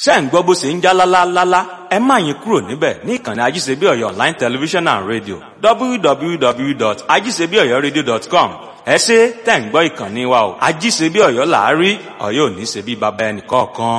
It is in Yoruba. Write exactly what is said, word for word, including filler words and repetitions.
ṣé ń gbọ́ bó ṣe ń já lálálálá ẹ má yín kúrò níbẹ̀ ní ìkànnì ajíṣebíọ̀yọ̀ online television and radio w w w dot ajíṣebíọ̀yọ̀radio dot com ẹ ṣé tẹ̀ ń gbọ́ ìkànnì wa o ajíṣebíọ̀yọ̀ làárí Ọ̀yọ́ ò ní ṣe bí baba ẹnì kọ̀ọ̀kan.